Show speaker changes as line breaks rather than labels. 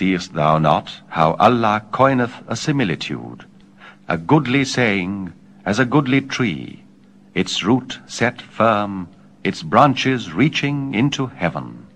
Seest thou not how Allah coineth a similitude, a goodly saying as a goodly tree, its root set firm, its branches reaching into heaven?